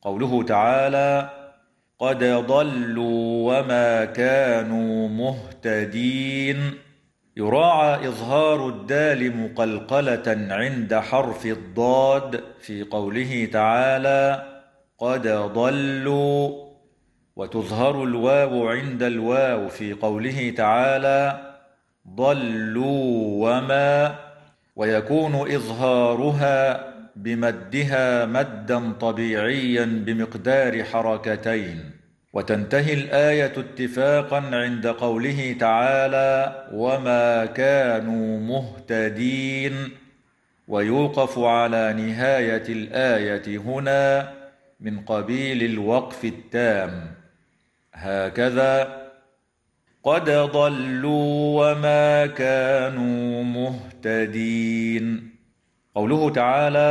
قوله تعالى: قد ضلوا وما كانوا مهتدين، يراعى إظهار الدال مقلقلة عند حرف الضاد في قوله تعالى: قد ضلوا، وتظهر الواو عند الواو في قوله تعالى: ضلوا وما، ويكون إظهارها بمدها مدا طبيعيا بمقدار حركتين. وتنتهي الآية اتفاقا عند قوله تعالى: وما كانوا مهتدين، ويوقف على نهاية الآية هنا من قبيل الوقف التام، هكذا: قد ضلوا وما كانوا مهتدين. قوله تعالى: